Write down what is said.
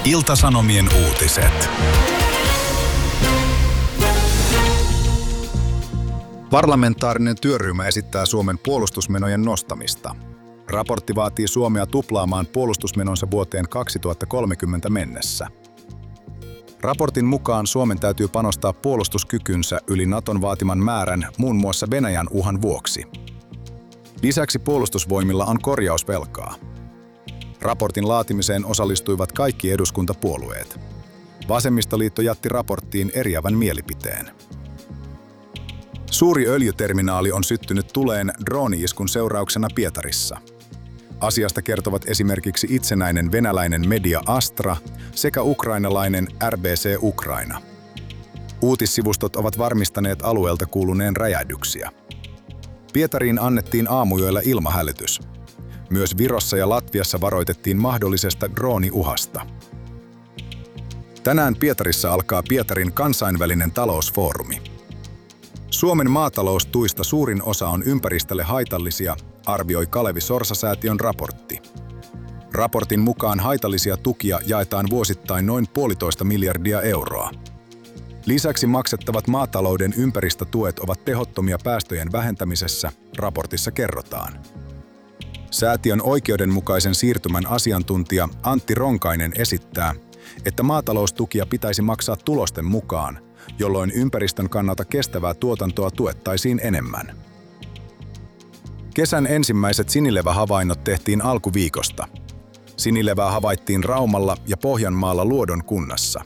Ilta-Sanomien uutiset. Parlamentaarinen työryhmä esittää Suomen puolustusmenojen nostamista. Raportti vaatii Suomea tuplaamaan puolustusmenonsa vuoteen 2030 mennessä. Raportin mukaan Suomen täytyy panostaa puolustuskykynsä yli Naton vaatiman määrän muun muassa Venäjän uhan vuoksi. Lisäksi puolustusvoimilla on korjausvelkaa. Raportin laatimiseen osallistuivat kaikki eduskuntapuolueet. Vasemmistoliitto jätti raporttiin eriävän mielipiteen. Suuri öljyterminaali on syttynyt tuleen drooni-iskun seurauksena Pietarissa. Asiasta kertovat esimerkiksi itsenäinen venäläinen media Astra sekä ukrainalainen RBC Ukraina. Uutissivustot ovat varmistaneet alueelta kuuluneen räjähdyksiä. Pietariin annettiin aamuyöllä ilmahälytys. Myös Virossa ja Latviassa varoitettiin mahdollisesta drooniuhasta. Tänään Pietarissa alkaa Pietarin kansainvälinen talousfoorumi. Suomen maataloustuista suurin osa on ympäristölle haitallisia, arvioi Kalevi Sorsa-säätiön raportti. Raportin mukaan haitallisia tukia jaetaan vuosittain noin 1,5 miljardia euroa. Lisäksi maksettavat maatalouden ympäristötuet ovat tehottomia päästöjen vähentämisessä, raportissa kerrotaan. Säätiön oikeudenmukaisen siirtymän asiantuntija Antti Ronkainen esittää, että maataloustukia pitäisi maksaa tulosten mukaan, jolloin ympäristön kannalta kestävää tuotantoa tuettaisiin enemmän. Kesän ensimmäiset sinilevähavainnot tehtiin alkuviikosta. Sinilevää havaittiin Raumalla ja Pohjanmaalla Luodon kunnassa.